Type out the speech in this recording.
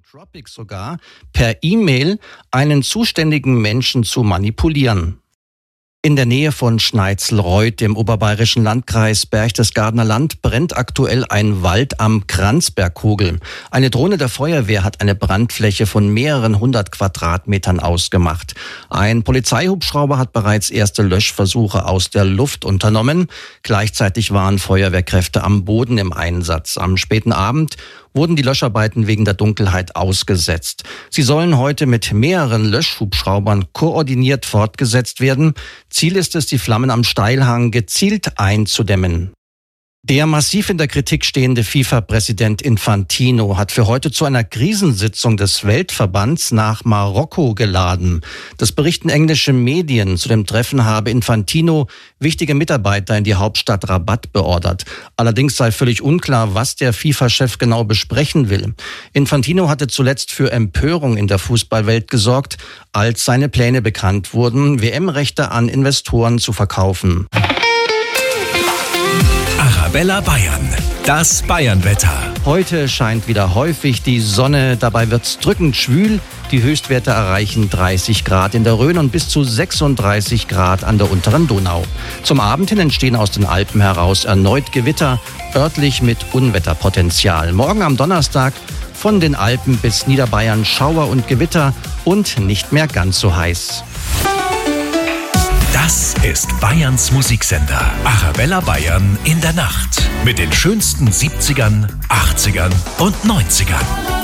Tropics sogar, per E-Mail einen zuständigen Menschen zu manipulieren. In der Nähe von Schneizelreuth im oberbayerischen Landkreis Berchtesgadener Land brennt aktuell ein Wald am Kranzberghogel. Eine Drohne der Feuerwehr hat eine Brandfläche von mehreren 100 Quadratmetern ausgemacht. Ein Polizeihubschrauber hat bereits erste Löschversuche aus der Luft unternommen. Gleichzeitig waren Feuerwehrkräfte am Boden im Einsatz. Am späten Abend wurden die Löscharbeiten wegen der Dunkelheit ausgesetzt. Sie sollen heute mit mehreren Löschhubschraubern koordiniert fortgesetzt werden. Ziel ist es, die Flammen am Steilhang gezielt einzudämmen. Der massiv in der Kritik stehende FIFA-Präsident Infantino hat für heute zu einer Krisensitzung des Weltverbands nach Marokko geladen. Das berichten englische Medien. Zu dem Treffen habe Infantino wichtige Mitarbeiter in die Hauptstadt Rabat beordert. Allerdings sei völlig unklar, was der FIFA-Chef genau besprechen will. Infantino hatte zuletzt für Empörung in der Fußballwelt gesorgt, als seine Pläne bekannt wurden, WM-Rechte an Investoren zu verkaufen. Arabella Bayern, das Bayernwetter. Heute scheint wieder häufig die Sonne, dabei wird's drückend schwül. Die Höchstwerte erreichen 30 Grad in der Rhön und bis zu 36 Grad an der unteren Donau. Zum Abend hin entstehen aus den Alpen heraus erneut Gewitter, örtlich mit Unwetterpotenzial. Morgen am Donnerstag von den Alpen bis Niederbayern Schauer und Gewitter und nicht mehr ganz so heiß. Das ist Bayerns Musiksender. Arabella Bayern in der Nacht. Mit den schönsten 70ern, 80ern und 90ern.